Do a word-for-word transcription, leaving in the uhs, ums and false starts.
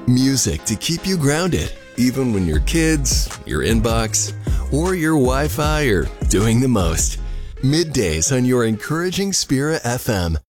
Music to keep you grounded, even when your kids, your inbox, or your Wi-Fi are doing the most. Middays on your Encouraging Spirit F M.